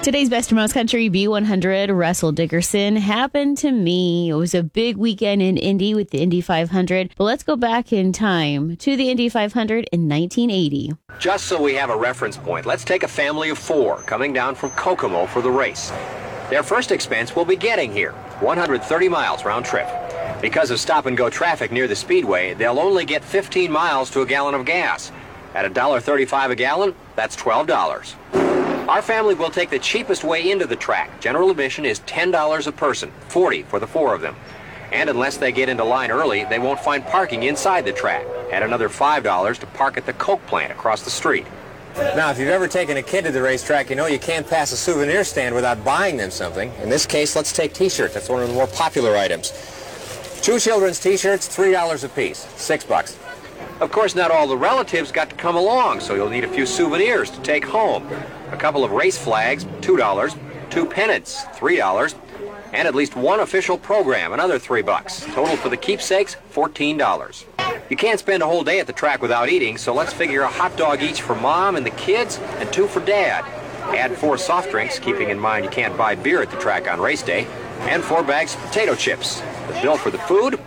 Today's Best of Most Country B100, Russell Dickerson, happened to me. It was a big weekend in Indy with the Indy 500. But let's go back in time to the Indy 500 in 1980. Just so we have a reference point, let's take a family of 4 coming down from Kokomo for the race. Their first expense will be getting here, 130 miles round trip. Because of stop-and-go traffic near the speedway, they'll only get 15 miles to a gallon of gas. At $1.35 a gallon, that's $12. Our family will take the cheapest way into the track. General admission is $10 a person, $40 for the 4 of them. And unless they get into line early, they won't find parking inside the track. Add another $5 to park at the Coke plant across the street. Now, if you've ever taken a kid to the racetrack, you know you can't pass a souvenir stand without buying them something. In this case, let's take T-shirts. That's one of the more popular items. 2 children's T-shirts, $3 a piece, $6. Of course, not all the relatives got to come along, so you'll need a few souvenirs to take home. A couple of race flags, $2, 2 pennants, $3, and at least 1 official program, another $3. Total for the keepsakes, $14. You can't spend a whole day at the track without eating, so let's figure a hot dog each for Mom and the kids and 2 for Dad. Add 4 soft drinks, keeping in mind you can't buy beer at the track on race day, and 4 bags of potato chips. The bill for the food,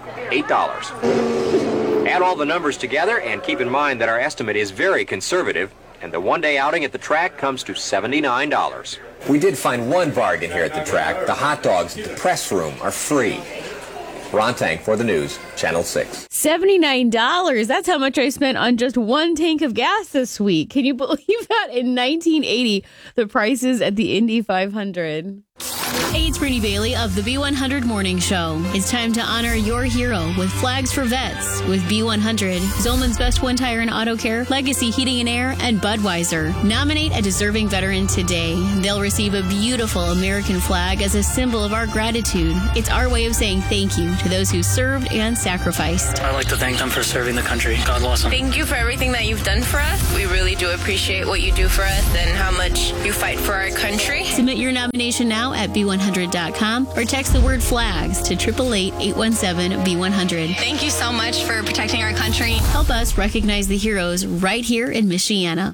$8. Add all the numbers together and keep in mind that our estimate is very conservative, and the one-day outing at the track comes to $79. We did find one bargain here at the track. The hot dogs at the press room are free. Ron Tank for the news, Channel 6. $79. That's how much I spent on just 1 tank of gas this week. Can you believe that? In 1980, the prices at the Indy 500. Hey, it's Brittany Bailey of the B100 Morning Show. It's time to honor your hero with Flags for Vets with B100, Zolman's Best One Tire and Auto Care, Legacy Heating and Air, and Budweiser. Nominate a deserving veteran today. They'll receive a beautiful American flag as a symbol of our gratitude. It's our way of saying thank you to those who served and sacrificed. I'd like to thank them for serving the country. God bless them. Thank you for everything that you've done for us. We really do appreciate what you do for us and how much you fight for our country. Submit your nomination now at B100.com or text the word flags to 888-817-B100. Thank you so much for protecting our country. Help us recognize the heroes right here in Michiana.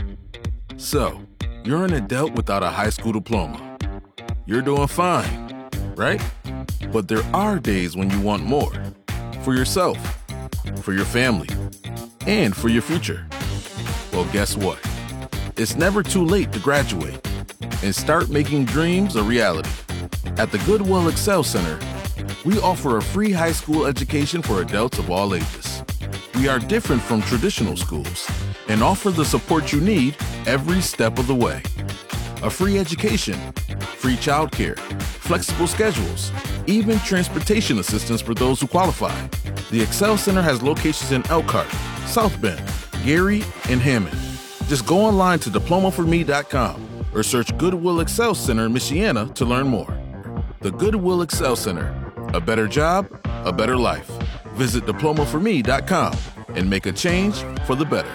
So, you're an adult without a high school diploma. You're doing fine, right? But there are days when you want more. For yourself, for your family, and for your future. Well, guess what? It's never too late to graduate and start making dreams a reality. At the Goodwill Excel Center, we offer a free high school education for adults of all ages. We are different from traditional schools and offer the support you need every step of the way. A free education, free childcare, flexible schedules, even transportation assistance for those who qualify. The Excel Center has locations in Elkhart, South Bend, Gary, and Hammond. Just go online to diplomaforme.com or search Goodwill Excel Center in Michiana to learn more. The Goodwill Excel Center. A better job, a better life. Visit diplomaforme.com and make a change for the better.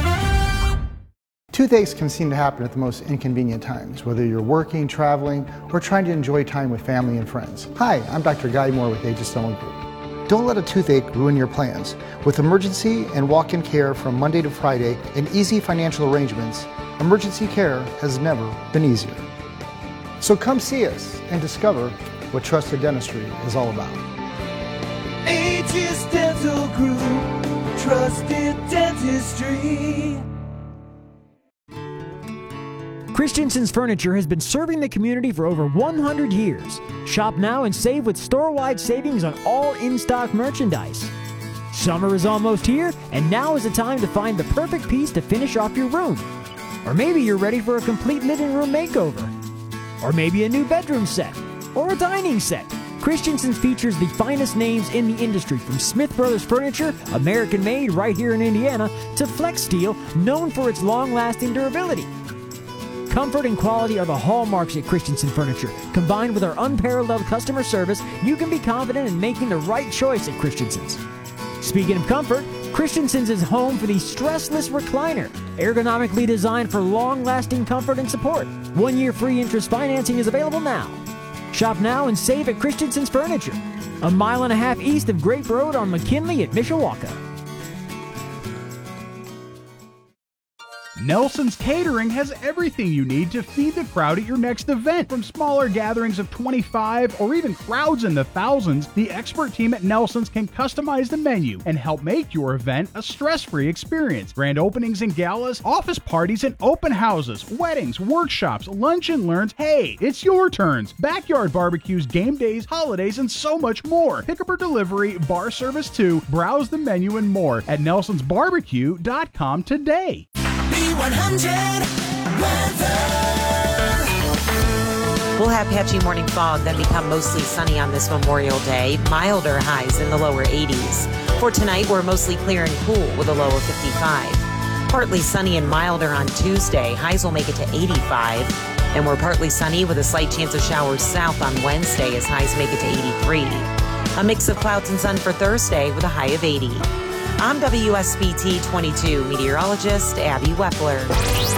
Toothaches can seem to happen at the most inconvenient times, whether you're working, traveling, or trying to enjoy time with family and friends. Hi, I'm Dr. Guy Moore with Aegis Dental Group. Don't let a toothache ruin your plans. With emergency and walk-in care from Monday to Friday and easy financial arrangements, emergency care has never been easier. So come see us and discover what trusted dentistry is all about. Aegis Dental Group, trusted dentistry. Christensen's Furniture has been serving the community for over 100 years. Shop now and save with store-wide savings on all in-stock merchandise. Summer is almost here, and now is the time to find the perfect piece to finish off your room. Or maybe you're ready for a complete living room makeover. Or maybe a new bedroom set. Or a dining set. Christensen's features the finest names in the industry, from Smith Brothers Furniture, American-made right here in Indiana, to Flex Steel, known for its long-lasting durability. Comfort and quality are the hallmarks at Christensen Furniture. Combined with our unparalleled customer service, you can be confident in making the right choice at Christensen's. Speaking of comfort, Christensen's is home for the stressless recliner, ergonomically designed for long-lasting comfort and support. 1-year free interest financing is available now. Shop now and save at Christensen's Furniture, a mile and a half east of Grape Road on McKinley at Mishawaka. Nelson's Catering has everything you need to feed the crowd at your next event. From smaller gatherings of 25 or even crowds in the thousands, the expert team at Nelson's can customize the menu and help make your event a stress-free experience. Grand openings and galas, office parties and open houses, weddings, workshops, lunch and learns. Hey, it's your turns. Backyard barbecues, game days, holidays, and so much more. Pickup or delivery, bar service too. Browse the menu and more at nelsonsbarbecue.com today. B100 weather. We'll have patchy morning fog, then become mostly sunny on this Memorial Day. Milder highs in the lower 80s. For tonight, we're mostly clear and cool with a low of 55. Partly sunny and milder on Tuesday. Highs will make it to 85. And we're partly sunny with a slight chance of showers south on Wednesday as highs make it to 83. A mix of clouds and sun for Thursday with a high of 80. I'm WSBT 22 meteorologist Abby Wepler.